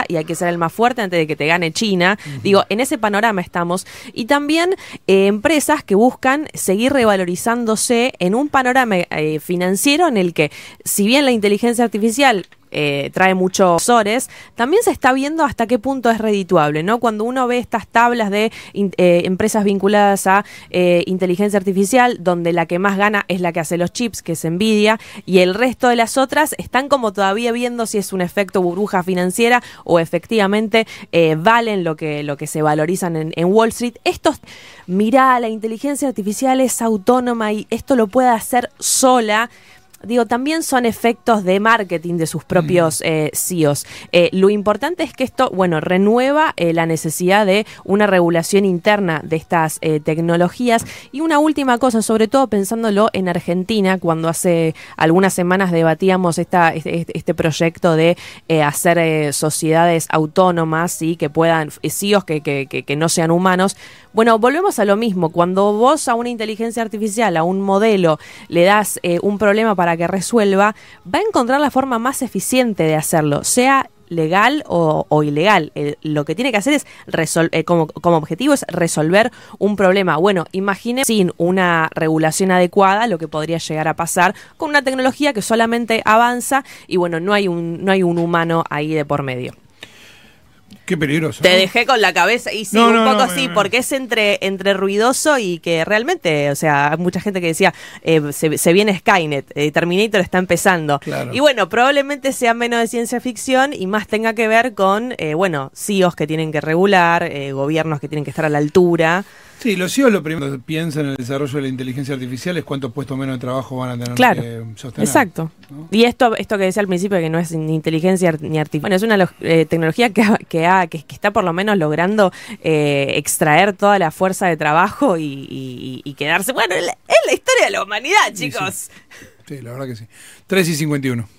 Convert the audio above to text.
y hay que ser el más fuerte antes de que te gane China. Digo, en ese panorama estamos. Y también empresas que buscan seguir revalorizándose en un panorama financiero en el que, si bien la inteligencia artificial trae muchos sores, también se está viendo hasta qué punto es redituable, ¿no? Cuando uno ve estas tablas de empresas vinculadas a inteligencia artificial, donde la que más gana es la que hace los chips, que es Nvidia, y el resto de las otras están como todavía viendo si es un efecto burbuja financiera o efectivamente valen lo que se valorizan en Wall Street. Mirá, la inteligencia artificial es autónoma y esto lo puede hacer sola. Digo, también son efectos de marketing de sus propios CEOs. Lo importante es que esto, renueva la necesidad de una regulación interna de estas tecnologías. Y una última cosa, sobre todo pensándolo en Argentina, cuando hace algunas semanas debatíamos este proyecto de hacer sociedades autónomas y que puedan, CEOs que no sean humanos. Bueno, volvemos a lo mismo. Cuando vos a una inteligencia artificial, a un modelo, le das un problema para que resuelva, va a encontrar la forma más eficiente de hacerlo, sea legal o ilegal. Lo que tiene que hacer es como objetivo es resolver un problema. Bueno, imagine sin una regulación adecuada lo que podría llegar a pasar con una tecnología que solamente avanza y no hay un humano ahí de por medio. Qué peligroso. Te dejé con la cabeza y sí, porque es entre ruidoso y que realmente, o sea, hay mucha gente que decía, se viene Skynet, Terminator está empezando. Claro. Y probablemente sea menos de ciencia ficción y más tenga que ver con, CEOs que tienen que regular, gobiernos que tienen que estar a la altura. Sí, los CEOs lo primero que piensan en el desarrollo de la inteligencia artificial es cuántos puestos menos de trabajo van a tener que sostener. Exacto. ¿No? Y esto que decía al principio, que no es ni inteligencia ni artificial. Bueno, es una tecnología que está por lo menos logrando extraer toda la fuerza de trabajo y quedarse. Es la historia de la humanidad, chicos. Sí, la verdad que sí. 3:51.